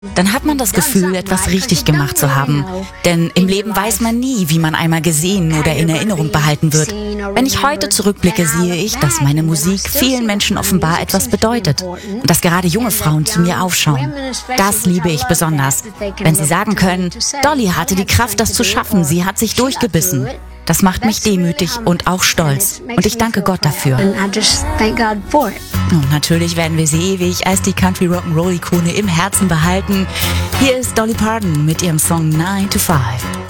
dann hat man das Gefühl, etwas richtig gemacht zu haben. Denn im Leben weiß man nie, wie man einmal gesehen oder in Erinnerung behalten wird. Wenn ich heute zurückblicke, sehe ich, dass meine Musik vielen Menschen offenbar etwas bedeutet und dass gerade junge Frauen zu mir aufschauen. Das liebe ich besonders. Wenn sie sagen können, Dolly hatte die Kraft, das zu schaffen, sie hat sich durchgebissen. Das macht mich demütig und auch stolz. Und ich danke Gott dafür. Und natürlich werden wir sie ewig als die Country Rock'n'Roll-Ikone im Herzen behalten. Hier ist Dolly Parton mit ihrem Song 9 to 5.